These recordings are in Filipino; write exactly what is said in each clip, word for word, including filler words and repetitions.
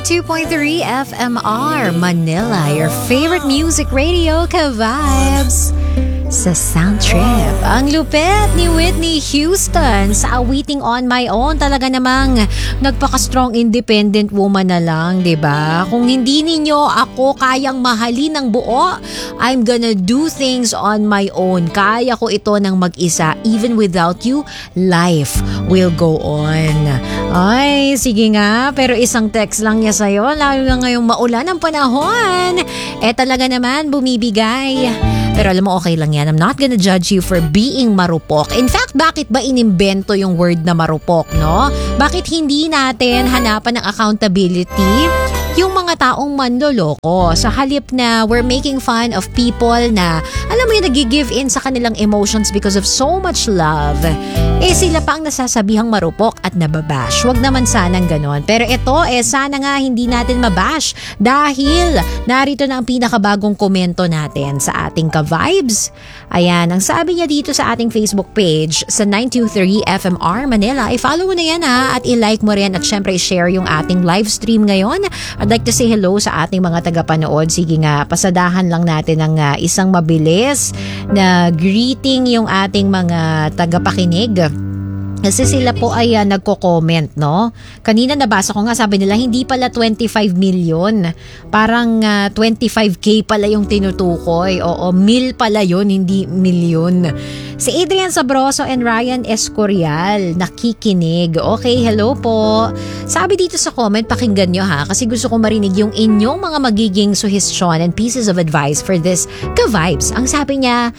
two point three F M R Manila, your favorite music radio, ka-vibes sa Sound Trip. Ang lupet ni Whitney Houston sa awiting On My Own. Talaga namang nagpaka-strong independent woman na lang, diba? Kung hindi ninyo ako kayang mahalin ng buo, I'm gonna do things on my own. Kaya ko ito ng mag-isa. Even without you, life will go on. Ay, sige nga. Pero isang text lang niya sa'yo, lalo na ngayong maulan ang panahon. Eh talaga naman, bumibigay. Pero alam mo, okay lang yan. I'm not gonna judge you for being marupok. In fact, bakit ba inimbento yung word na marupok, no? Bakit hindi natin hanapan ng accountability yung mga taong manloloko sa halip na we're making fun of people na alam mo yung nag-give in sa kanilang emotions because of so much love. Eh sila pa ang nasasabihang marupok at nababash. Huwag naman sanang ganon. Pero ito, eh sana nga hindi natin mabash dahil narito na ang pinakabagong komento natin sa ating ka-vibes. Ayan, ang sabi niya dito sa ating Facebook page sa nine two three F M R Manila, i-follow mo na yan ha at i-like mo rin at syempre i-share yung ating live stream ngayon. I'd like to say hello sa ating mga tagapanood. Sige nga, pasadahan lang natin ng uh, isang mabilis na greeting yung ating mga tagapakinig. Kasi sila po ay uh, nagko-comment, no? Kanina nabasa ko nga, sabi nila hindi pala twenty-five million. Parang uh, twenty-five K pala yung tinutukoy. Oo, mil pala yun, hindi milyon. Si Adrian Sabroso and Ryan Escorial, nakikinig. Okay, hello po. Sabi dito sa comment, pakinggan nyo ha, kasi gusto ko marinig yung inyong mga magiging suggestion and pieces of advice for this ka-vibes. Ang sabi niya,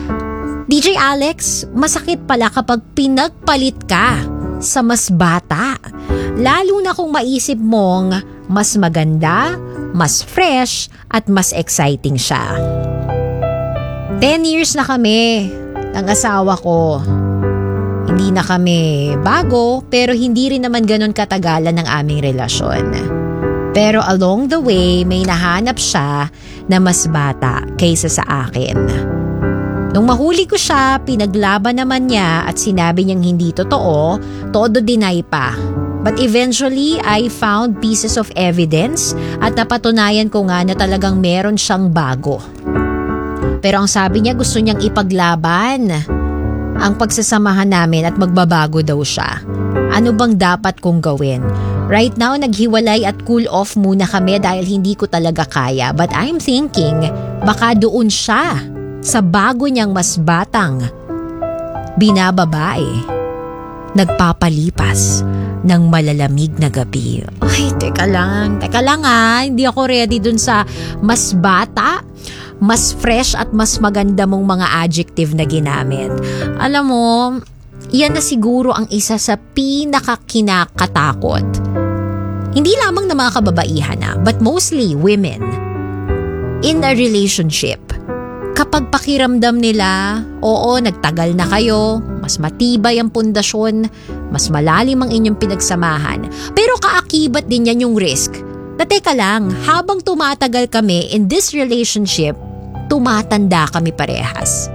D J Alex, masakit pala kapag pinagpalit ka sa mas bata. Lalo na kung maisip mong mas maganda, mas fresh, at mas exciting siya. Ten years na kami ng asawa ko. Hindi na kami bago, pero hindi rin naman ganun katagalan ng aming relasyon. Pero along the way, may nahanap siya na mas bata kaysa sa akin. Nung mahuli ko siya, pinaglaban naman niya at sinabi niyang hindi totoo, todo deny pa. But eventually, I found pieces of evidence at napatunayan ko nga na talagang meron siyang bago. Pero ang sabi niya, gusto niyang ipaglaban ang pagsasamahan namin at magbabago daw siya. Ano bang dapat kong gawin? Right now, naghiwalay at cool off muna kami dahil hindi ko talaga kaya. But I'm thinking, baka doon siya sa bago niyang mas batang binababae, nagpapalipas ng malalamig na gabi. Ay, teka lang, teka lang ha, hindi ako ready dun sa mas bata, mas fresh at mas maganda mong mga adjective na ginamit. Alam mo, yan na siguro ang isa sa pinakakinakatakot. Hindi lamang ng mga kababaihan na, but mostly women in a relationship. Kapag pakiramdam nila, oo, nagtagal na kayo, mas matibay ang pundasyon, mas malalim ang inyong pinagsamahan. Pero kaakibat din yan yung risk. Na teka lang, habang tumatagal kami in this relationship, tumatanda kami parehas.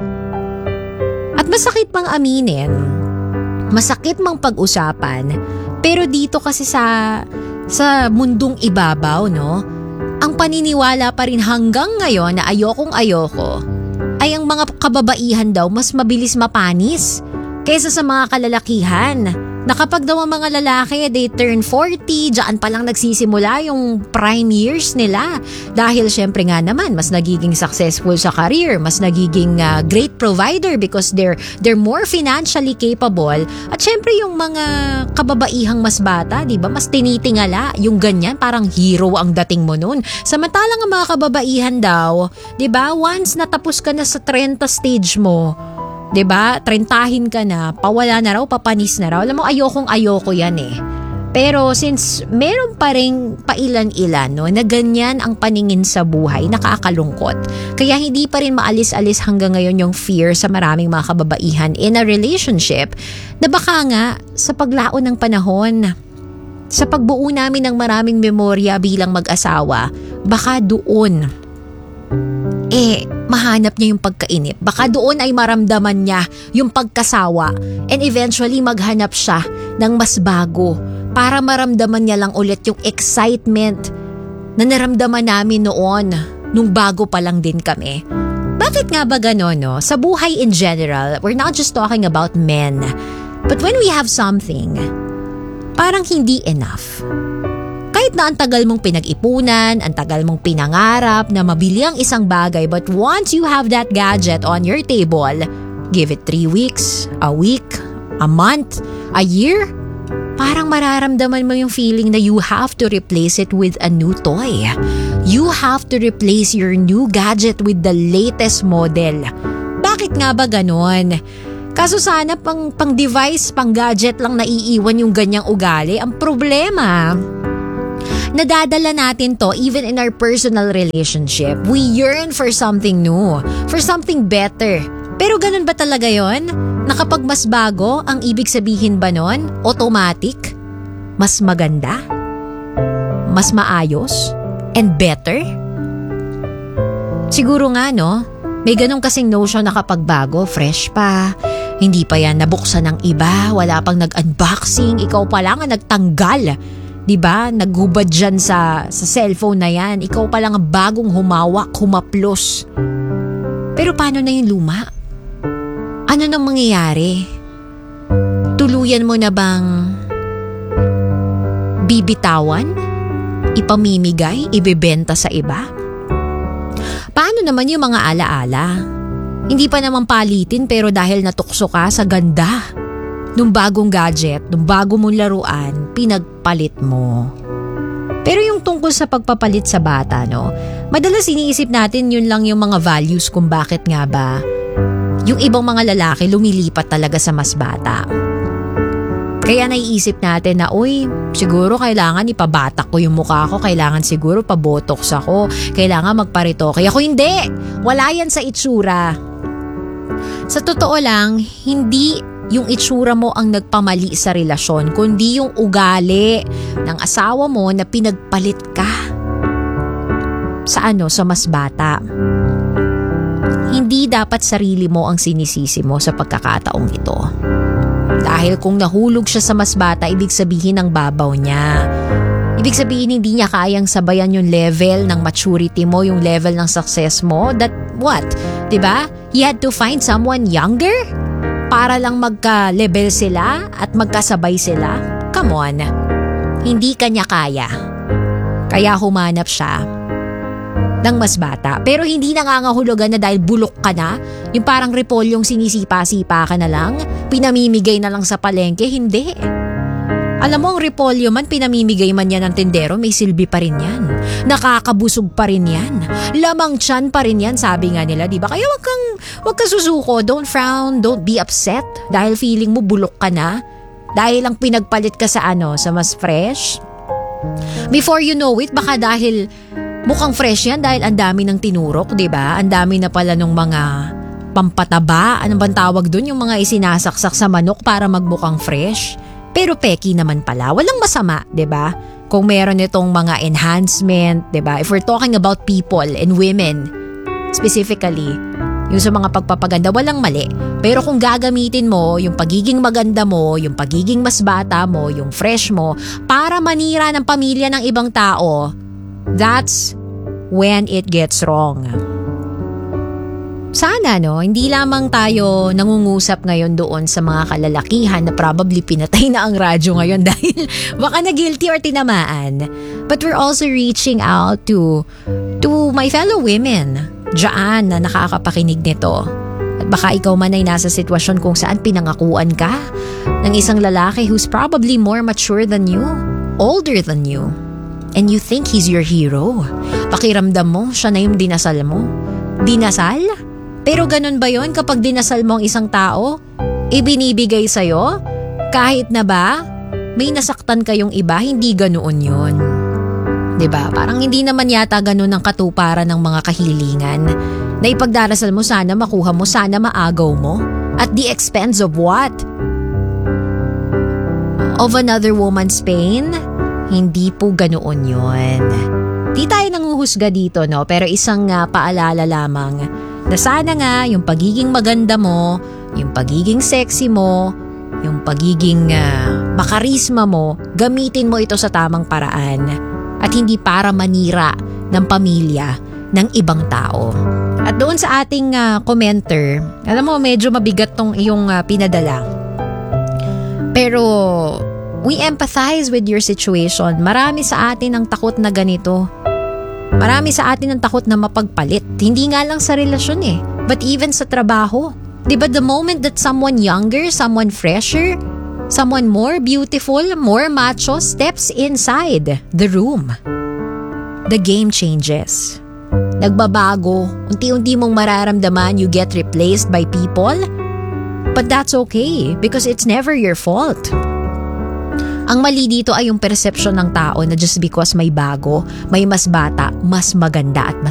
At masakit mang aminin, masakit mang pag-usapan, pero dito kasi sa, sa mundong ibabaw, no? Ang paniniwala pa rin hanggang ngayon na ayokong ayoko ay ang mga kababaihan daw mas mabilis mapanis kaysa sa mga kalalakihan. Na kapag daw ang mga lalaki, they turn forty, dyan pa lang nagsisimula yung prime years nila. Dahil syempre nga naman, mas nagiging successful sa career, mas nagiging uh, great provider because they're, they're more financially capable. At syempre yung mga kababaihang mas bata, di ba, mas tinitingala. Yung ganyan, parang hero ang dating mo nun. Samantalang ang mga kababaihan daw, di ba, once natapos ka na sa trenta stage mo, diba? Trentahin ka na, pawala na raw, papanis na raw. Alam mo, ayokong ayoko yan eh. Pero since meron pa rin pailan-ilan no, na ganyan ang paningin sa buhay, nakakalungkot. Kaya hindi pa rin maalis-alis hanggang ngayon yung fear sa maraming mga kababaihan in a relationship na baka nga sa paglaon ng panahon, sa pagbuo namin ng maraming memorya bilang mag-asawa, baka doon eh mahanap niya yung pagkainip. Baka doon ay maramdaman niya yung pagkasawa and eventually maghanap siya ng mas bago para maramdaman niya lang ulit yung excitement na naramdaman namin noon nung bago pa lang din kami. Bakit nga ba gano'n, no? Sa buhay in general, we're not just talking about men. But when we have something, parang hindi enough. Kahit na ang tagal mong pinag-ipunan, ang tagal mong pinangarap na mabili ang isang bagay, but once you have that gadget on your table, give it three weeks, a week, a month, a year, parang mararamdaman mo yung feeling na you have to replace it with a new toy. You have to replace your new gadget with the latest model. Bakit nga ba ganon? Kaso sana pang, pang device, pang gadget lang naiiwan yung ganyang ugali. Ang problema, nadadala natin to even in our personal relationship. We yearn for something new, for something better. Pero ganun ba talaga yon? Na kapag mas bago, ang ibig sabihin ba nun? Automatic? Mas maganda? Mas maayos? And better? Siguro nga, no? May ganun kasing notion na kapag bago, fresh pa, hindi pa yan nabuksan ng iba, wala pang nag-unboxing, ikaw pa lang ang nagtanggal. Diba? Naghubad dyan sa, sa cellphone na yan. Ikaw pa lang ang bagong humawak, humaplos. Pero paano na yung luma? Ano nang mangyayari? Tuluyan mo na bang bibitawan? Ipamimigay? Ibebenta sa iba? Paano naman yung mga alaala? Hindi pa naman palitin pero dahil natukso ka sa ganda nung bagong gadget, nung bago mong laruan, pinagpalit mo. Pero yung tungkol sa pagpapalit sa bata, no? Madalas iniisip natin yun lang yung mga values kung bakit nga ba yung ibang mga lalaki lumilipat talaga sa mas bata. Kaya naiisip natin na, uy, siguro kailangan ipabatak ko yung mukha ko, kailangan siguro pabotox ako, kailangan magparitoke. Ako hindi! Wala yan sa itsura. Sa totoo lang, hindi yung itsura mo ang nagpamali sa relasyon, kundi yung ugali ng asawa mo na pinagpalit ka sa ano, sa mas bata. Hindi dapat sarili mo ang sinisisi mo sa pagkakataong ito. Dahil kung nahulog siya sa mas bata, ibig sabihin ang babaw niya. Ibig sabihin hindi niya kayang sabayan yung level ng maturity mo, yung level ng success mo. That what? Diba? He had to find someone younger para lang magka-level sila at magkasabay sila. Come on. Hindi kanya kaya. Kaya humanap siya ng mas bata. Pero hindi nangangahulugan na dahil bulok ka na, yung parang repolyong sinisipa-sipa ka na lang, pinamimigay na lang sa palengke. Hindi. Alam mo, ang repolyo man, pinamimigay man yan ng tindero, may silbi pa rin yan. Nakakabusog pa rin yan. Lamang tiyan pa rin yan, sabi nga nila, di ba? Kaya wag kang, wag ka susuko, don't frown, don't be upset dahil feeling mo bulok ka na. Dahil lang pinagpalit ka sa ano, sa mas fresh. Before you know it, baka dahil mukhang fresh yan dahil ang dami ng tinurok, di ba? Ang dami na pala ng mga pampataba, ano bang tawag dun? Yung mga isinasaksak sa manok para magmukhang fresh. Pero peki naman pala, walang masama, 'di ba? Kung meron itong mga enhancement, 'di ba? If we're talking about people and women specifically, yung sa mga pagpapaganda, walang mali. Pero kung gagamitin mo yung pagiging maganda mo, yung pagiging mas bata mo, yung fresh mo, para manira ng pamilya ng ibang tao, that's when it gets wrong. Sana no, hindi lamang tayo nangungusap ngayon doon sa mga kalalakihan na probably pinatay na ang radyo ngayon dahil baka na guilty or tinamaan. But we're also reaching out to to my fellow women dyan na nakakapakinig nito. At baka ikaw man ay nasa sitwasyon kung saan pinangakuan ka ng isang lalaki who's probably more mature than you, older than you. And you think he's your hero. Pakiramdam mo, siya na yung dinasal mo. Dinasal? Pero ganun ba yon kapag dinasal mo ang isang tao? Ibinibigay sa'yo? Kahit na ba may nasaktan kayong iba, hindi ganoon yun. Diba? Parang hindi naman yata ganun ang katuparan ng mga kahilingan. Na ipagdarasal mo, sana makuha mo, sana maagaw mo. At the expense of what? Of another woman's pain? Hindi po ganoon yun. Di tayo nanguhusga dito, no? Pero isang uh, paalala lamang na sana nga yung pagiging maganda mo, yung pagiging sexy mo, yung pagiging uh, makarisma mo, gamitin mo ito sa tamang paraan at hindi para manira ng pamilya ng ibang tao. At doon sa ating uh, commenter, alam mo medyo mabigat tong iyong uh, pinadala. Pero we empathize with your situation. Marami sa atin ang takot na ganito. Marami sa atin ang takot na mapagpalit. Hindi nga lang sa relasyon eh, but even sa trabaho. Diba the moment that someone younger, someone fresher, someone more beautiful, more macho steps inside the room, the game changes. Nagbabago, unti-unti mong mararamdaman you get replaced by people, but that's okay because it's never your fault. Ang mali dito ay yung perception ng tao na just because may bago, may mas bata, mas maganda at mas